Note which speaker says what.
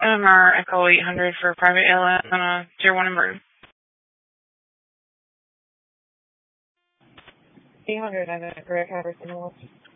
Speaker 1: MMR Echo 800 for private ALS on a Tier 1 emergency. 800, I'm at Greg Patterson.